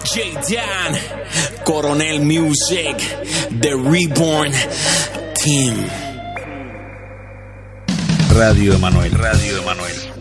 J-Dan, Coronel Music, The Reborn Team. Radio Emanuel, Radio Emanuel.